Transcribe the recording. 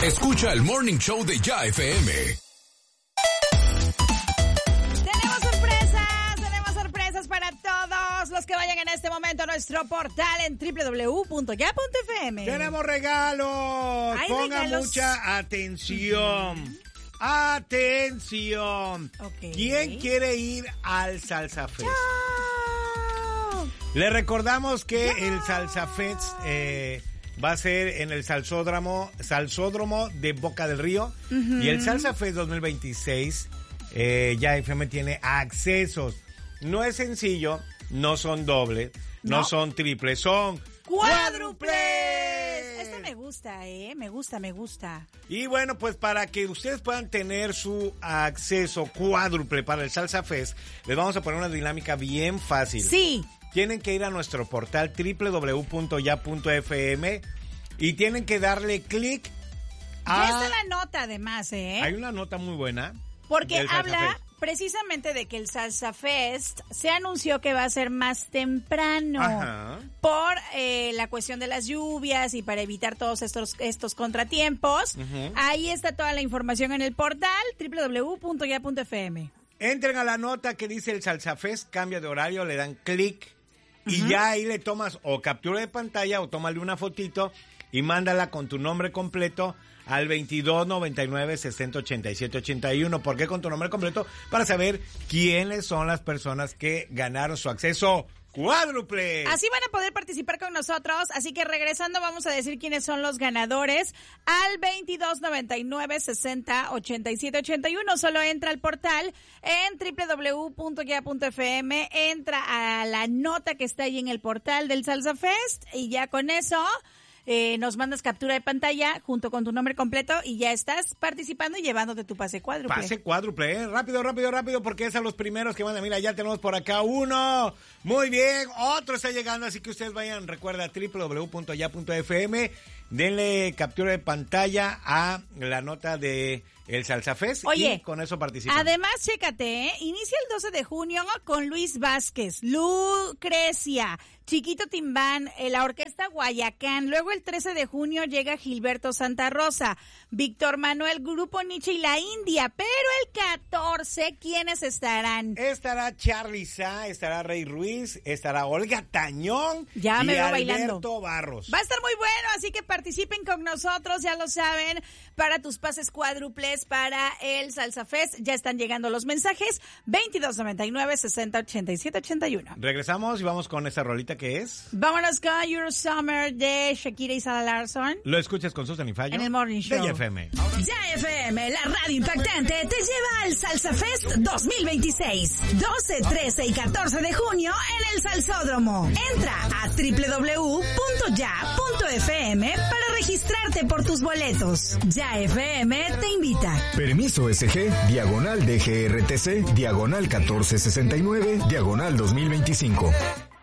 Escucha el Morning Show de Ya FM. Tenemos sorpresas para todos los que vayan en este momento a nuestro portal en www.ya.fm. Tenemos regalos. Pongan mucha atención. ¡Atención! Okay. ¿Quién quiere ir al Salsa Fest? ¡Chao! Le recordamos que el Salsa Fest va a ser en el Salsódromo de Boca del Río. Uh-huh. Y el Salsa Fest 2026, Ya FM tiene accesos. No es sencillo, no son dobles, no son triples, son cuádruples. Esto me gusta, me gusta. Y bueno, pues para que ustedes puedan tener su acceso cuádruple para el Salsa Fest, les vamos a poner una dinámica bien fácil. Sí. Tienen que ir a nuestro portal www.ya.fm y tienen que darle clic a... Ya está la nota además, Hay una nota muy buena. Porque habla precisamente de que el Salsa Fest se anunció que va a ser más temprano. Ajá. Por la cuestión de las lluvias y para evitar todos estos contratiempos. Uh-huh. Ahí está toda la información en el portal www.ya.fm. Entren a la nota que dice el Salsa Fest, cambia de horario, le dan clic y ya ahí le tomas o captura de pantalla o tómale una fotito y mándala con tu nombre completo al 2299-608781. ¿Por qué con tu nombre completo? Para saber quiénes son las personas que ganaron su acceso cuádruple. Así van a poder participar con nosotros, así que regresando vamos a decir quiénes son los ganadores al 2299-608781. Solo entra al portal en www.ya.fm, entra a la nota que está ahí en el portal del Salsa Fest y ya con eso... nos mandas captura de pantalla junto con tu nombre completo y ya estás participando y llevándote tu pase cuádruple. Pase cuádruple, Rápido, porque es a los primeros que mandan. Mira, ya tenemos por acá uno. Muy bien, otro está llegando, así que ustedes vayan, recuerda, www.ya.fm. Denle captura de pantalla a la nota de el Salsa Fest. Oye, y con eso participan. Además, chécate, inicia el 12 de junio con Luis Vázquez, Lucrecia, Chiquito Timbán, la Orquesta Guayacán. Luego el 13 de junio llega Gilberto Santa Rosa, Víctor Manuel, Grupo Nietzsche y La India. Pero el 14, ¿quiénes estarán? Estará Charly Sa, estará Rey Ruiz, estará Olga Tañón y Alberto Barros. Va a estar muy bueno, así que participen con nosotros, ya lo saben, para tus pases cuádruples para el Salsa Fest. Ya están llegando los mensajes, 2299-608781. Regresamos y vamos con esa rolita que es... Vámonos con Your Summer de Shakira y Sara Larsson. Lo escuchas con Susan y Fallo en el Morning Show de Ya FM. Ya FM, la radio impactante, te lleva al Salsa Fest 2026. 12, 13 y 14 de junio en el Salsódromo. Entra a www.ya.fm para registrarte por tus boletos. Ya FM te invita. Permiso SG, /DGRTC, /1469, /2025.